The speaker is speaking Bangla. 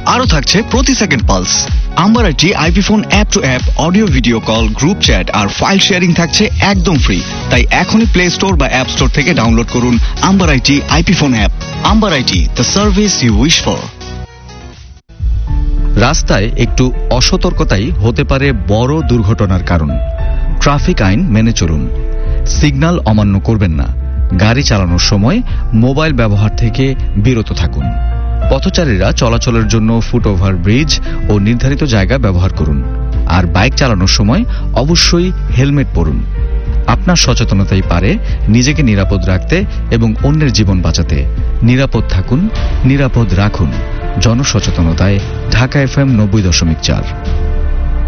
আরও থাকছে প্রতি second pulse. Amber IT IP phone app two app audio video call, group chat R file sharing থাকছে একদম ফ্রি। তাই এখনই প্লে স্টোর বা অ্যাপ স্টোর থেকে ডাউনলোড করুন amber IT IP phone app. Amber IT, the service you wish for. রাস্তায় একটু অসতর্কতাই হতে পারে বড় দুর্ঘটনার কারণ। ট্রাফিক আইন মেনে চলুন, সিগন্যাল অমান্য করবেন না, গাড়ি চালানোর সময় মোবাইল ব্যবহার থেকে বিরত থাকুন। পথচারীরা চলাচলের জন্য ফুটওভার ব্রিজ ও নির্ধারিত জায়গা ব্যবহার করুন। আর বাইক চালানোর সময় অবশ্যই হেলমেট পরুন। আপনার সচেতনতাই পারে নিজেকে নিরাপদ রাখতে এবং অন্যের জীবন বাঁচাতে। নিরাপদ থাকুন, নিরাপদ রাখুন। জনসচেতনতায় ঢাকা FM 90.4।